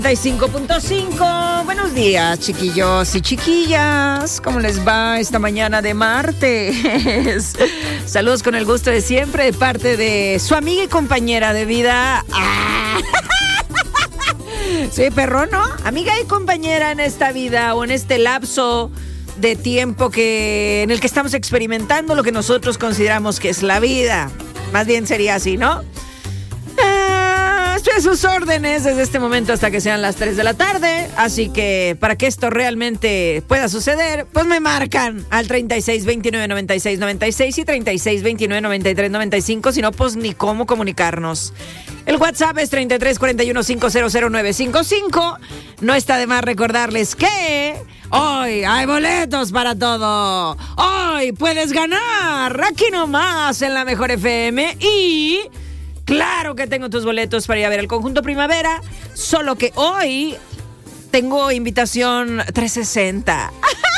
95.5. Buenos días, chiquillos y chiquillas. ¿Cómo les va esta mañana de martes? Saludos con el gusto de siempre de parte de su amiga y compañera de vida. Sí, perro, ¿no? Amiga y compañera en esta vida o en este lapso de tiempo en el que estamos experimentando lo que nosotros consideramos que es la vida. Más bien sería así, ¿no? Estoy a sus órdenes desde este momento hasta que sean las 3 de la tarde. Así que para que esto realmente pueda suceder, pues me marcan al 36 29 96 96 y 36 29 93 95. Si no, pues ni cómo comunicarnos. El WhatsApp es 33 41 500 955. No está de más recordarles que hoy hay boletos para todo. Hoy puedes ganar aquí nomás en la Mejor FM y... claro que tengo tus boletos para ir a ver el Conjunto Primavera, solo que hoy tengo invitación 360.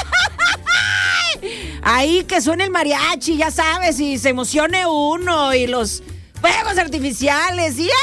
Ahí que suene el mariachi, ya sabes, y se emocione uno, y los fuegos artificiales, y...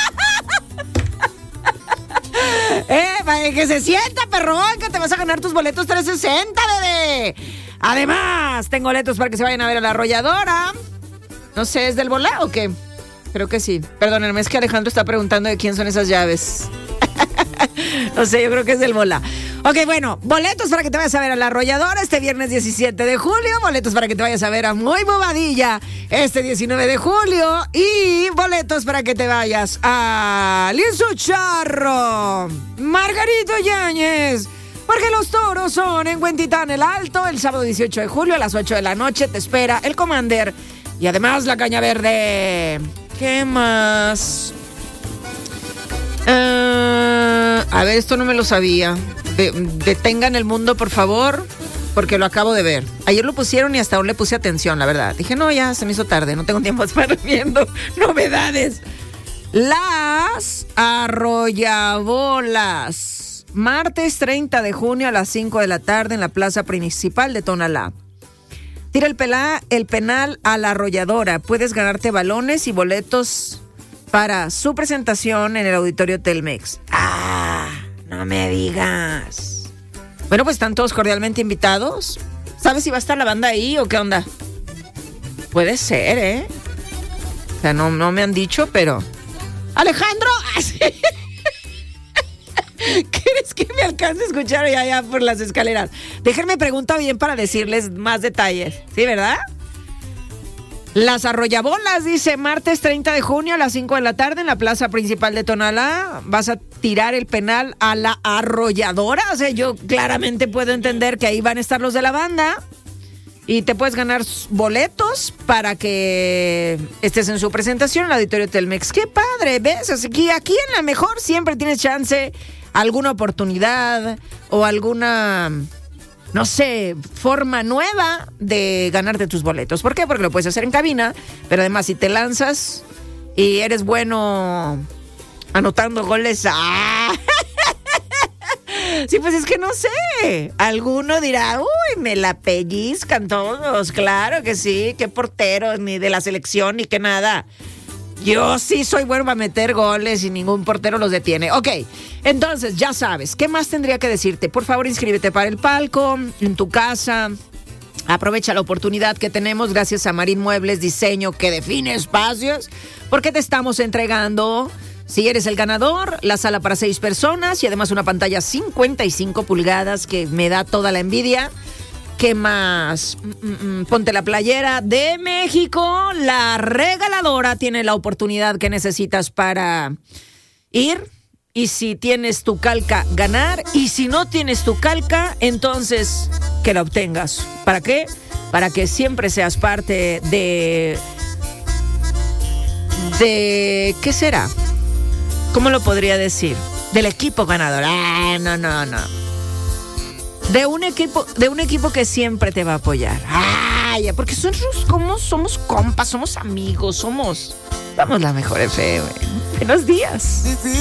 que se sienta, perrón, que te vas a ganar tus boletos 360, bebé. Además, tengo boletos para que se vayan a ver a La Arrolladora. No sé, ¿es del Volá o qué? Creo que sí. Perdónenme, es que Alejandro está preguntando de quién son esas llaves. No sé, yo creo que es del Bola. Ok, bueno, boletos para que te vayas a ver a La Arrolladora este viernes 17 de julio. Boletos para que te vayas a ver a Muy Bobadilla este 19 de julio. Y boletos para que te vayas a Lienzo Charro, Margarito Yáñez, porque los toros son en Huentitán el Alto el sábado 18 de julio a las 8 de la noche. Te espera el Commander y además la Caña Verde. ¿Qué más? A ver, esto no me lo sabía. Detengan el mundo, por favor, porque lo acabo de ver. Ayer lo pusieron y hasta aún le puse atención, la verdad. Dije, no, ya se me hizo tarde, no tengo tiempo para estar viendo novedades. Las Arrollabolas. Martes 30 de junio a las 5 de la tarde en la plaza principal de Tonalá. Tira el penal a La Arrolladora. Puedes ganarte balones y boletos para su presentación en el Auditorio Telmex. No me digas. Bueno, pues están todos cordialmente invitados. ¿Sabes si va a estar la banda ahí o qué onda? Puede ser, ¿eh? O sea, no me han dicho, pero... ¡Alejandro! ¿Sí? ¿Quieres que me alcance a escuchar allá por las escaleras? Déjenme preguntar bien para decirles más detalles. ¿Sí, verdad? Las Arrollabolas, dice, martes 30 de junio a las 5 de la tarde en la plaza principal de Tonalá. Vas a tirar el penal a La Arrolladora. O sea, yo claramente puedo entender que ahí van a estar los de la banda. Y te puedes ganar boletos para que estés en su presentación en el Auditorio Telmex. ¡Qué padre! ¿Ves? Aquí en la Mejor siempre tienes chance, alguna oportunidad o alguna, no sé, forma nueva de ganarte tus boletos. ¿Por qué? Porque lo puedes hacer en cabina, pero además si te lanzas y eres bueno anotando goles... Sí, pues es que no sé. Alguno dirá, uy, me la pellizcan todos. Claro que sí, qué porteros, ni de la selección, ni que nada. Yo sí soy bueno para meter goles y ningún portero los detiene. Ok, entonces ya sabes, ¿qué más tendría que decirte? Por favor, inscríbete para el palco, en tu casa. Aprovecha la oportunidad que tenemos gracias a Marín Muebles Diseño, que define espacios, porque te estamos entregando... Si eres el ganador, la sala para 6 personas y además una pantalla 55 pulgadas que me da toda la envidia. ¿Qué más? Ponte la playera de México. La Regaladora tiene la oportunidad que necesitas para ir. Y si tienes tu calca, ganar. Y si no tienes tu calca, entonces que la obtengas. ¿Para qué? Para que siempre seas parte de... ¿Qué será? ¿Cómo lo podría decir? Del equipo ganador. No. De un equipo que siempre te va a apoyar. Porque somos compas, somos amigos, somos la Mejor FM. Buenos días.